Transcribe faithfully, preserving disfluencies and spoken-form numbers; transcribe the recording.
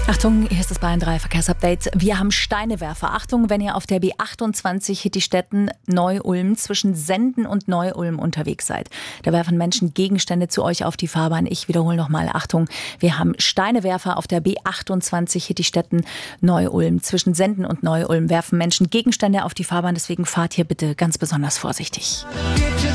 Achtung, hier ist das Bayern drei Verkehrsupdate. Wir haben Steinewerfer. Achtung, wenn ihr auf der B achtundzwanzig Hittistetten Neu-Ulm zwischen Senden und Neu-Ulm unterwegs seid. Da werfen Menschen Gegenstände zu euch auf die Fahrbahn. Ich wiederhole nochmal. Achtung, wir haben Steinewerfer auf der B achtundzwanzig Hittistetten Neu-Ulm. Zwischen Senden und Neu-Ulm werfen Menschen Gegenstände auf die Fahrbahn. Deswegen fahrt hier bitte ganz besonders vorsichtig.